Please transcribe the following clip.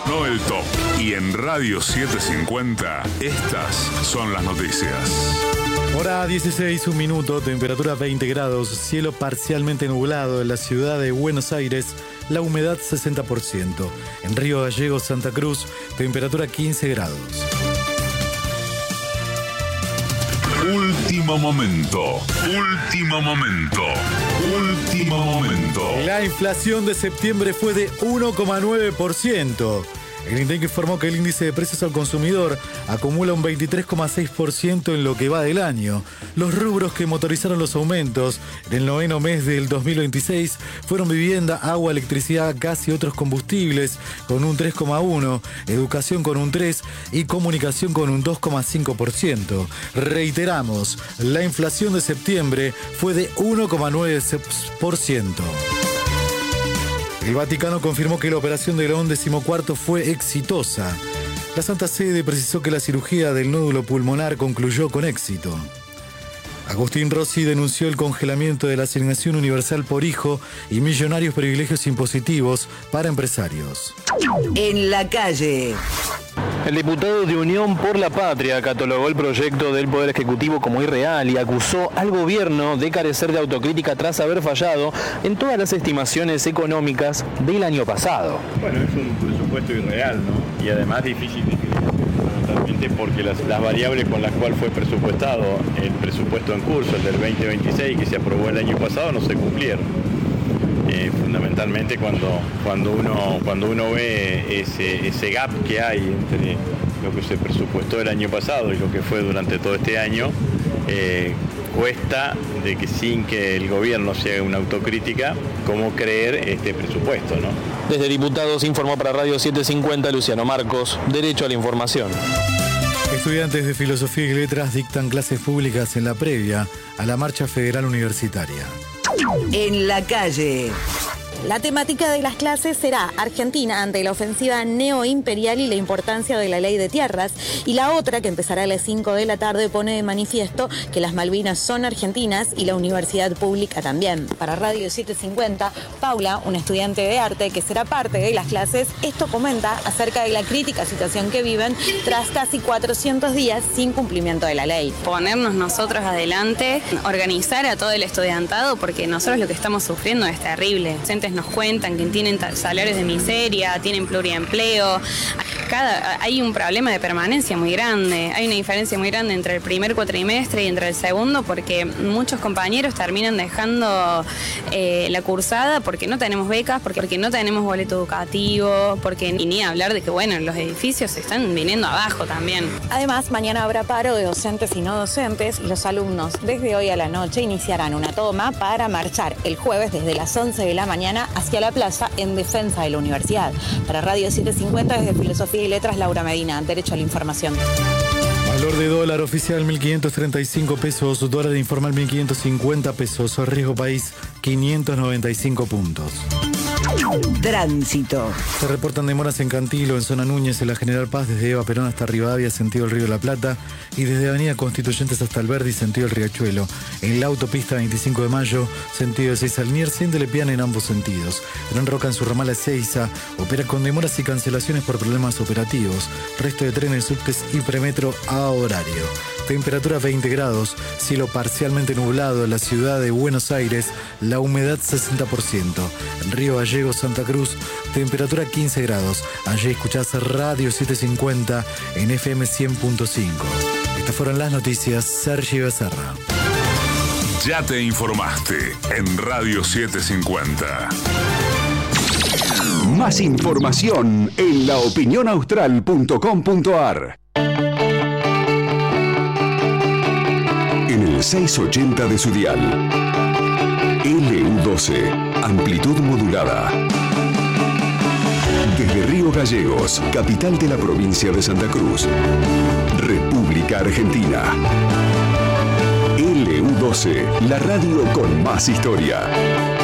no el top. Y en Radio 750, estas son las noticias. Hora 16, 1 minuto, temperatura 20 grados, cielo parcialmente nublado en la ciudad de Buenos Aires, la humedad 60%. En Río Gallegos, Santa Cruz, temperatura 15 grados. Último momento, último momento, último momento. La inflación de septiembre fue de 1,9%. El INDEC informó que el índice de precios al consumidor acumula un 23,6% en lo que va del año. Los rubros que motorizaron los aumentos en el noveno mes del 2026 fueron vivienda, agua, electricidad, gas y otros combustibles con un 3,1%, educación con un 3% y comunicación con un 2,5%. Reiteramos, la inflación de septiembre fue de 1,9%. El Vaticano confirmó que la operación de León XIV fue exitosa. La Santa Sede precisó que la cirugía del nódulo pulmonar concluyó con éxito. Agustín Rossi denunció el congelamiento de la asignación universal por hijo y millonarios privilegios impositivos para empresarios. En la calle. El diputado de Unión por la Patria catalogó el proyecto del Poder Ejecutivo como irreal y acusó al gobierno de carecer de autocrítica tras haber fallado en todas las estimaciones económicas del año pasado. Bueno, es un presupuesto irreal, ¿no? Y además difícil de creer, fundamentalmente porque las variables con las cuales fue presupuestado el presupuesto en curso, el del 2026, que se aprobó el año pasado, no se cumplieron. Fundamentalmente cuando uno ve ese gap que hay entre lo que se presupuestó el año pasado y lo que fue durante todo este año, cuesta de que sin que el gobierno se haga una autocrítica, cómo creer este presupuesto, ¿no? Desde Diputados informó para Radio 750 Luciano Marcos, Derecho a la Información. Estudiantes de Filosofía y Letras dictan clases públicas en la previa a la Marcha Federal Universitaria. En la calle. La temática de las clases será Argentina ante la ofensiva neoimperial y la importancia de la ley de tierras. Y la otra, que empezará a las 5 de la tarde, pone de manifiesto que las Malvinas son argentinas y la universidad pública también. Para Radio 750, Paula, una estudiante de arte que será parte de las clases, esto comenta acerca de la crítica situación que viven tras casi 400 días sin cumplimiento de la ley. Ponernos nosotros adelante, organizar a todo el estudiantado, porque nosotros lo que estamos sufriendo es terrible. Nos cuentan que tienen salarios de miseria, tienen pluriempleo. Hay un problema de permanencia muy grande, hay una diferencia muy grande entre el primer cuatrimestre y entre el segundo, porque muchos compañeros terminan dejando la cursada porque no tenemos becas, porque no tenemos boleto educativo, y ni hablar de que bueno, los edificios se están viniendo abajo también. Además, mañana habrá paro de docentes y no docentes y los alumnos desde hoy a la noche iniciarán una toma para marchar el jueves desde las 11 de la mañana hacia la plaza en defensa de la universidad. Para Radio 750 desde Filosofía y Letras, Laura Medina, Derecho a la Información. Valor de dólar oficial 1.535 pesos, dólar informal 1.550 pesos, riesgo país 595 puntos. Tránsito. Se reportan demoras en Cantilo, en zona Núñez, en la General Paz, desde Eva Perón hasta Rivadavia, sentido el Río de la Plata, y desde Avenida Constituyentes hasta Alberdi, sentido el Riachuelo. En la autopista 25 de Mayo, sentido de Seiza al Mier, siente Lepiana en ambos sentidos. Gran Roca en su ramal a Ezeiza opera con demoras y cancelaciones por problemas operativos. Resto de trenes, subtes y premetro a horario. Temperatura 20 grados, cielo parcialmente nublado en la ciudad de Buenos Aires, la humedad 60%. En Río Gallegos, Santa Cruz, temperatura 15 grados. Allí escuchás Radio 750 en FM 100.5. Estas fueron las noticias. Sergio Becerra. Ya te informaste en Radio 750. Más información en laopinionaustral.com.ar. En el 680 de su dial. LU12, amplitud modulada. Desde Río Gallegos, capital de la provincia de Santa Cruz, República Argentina. LU12, la radio con más historia.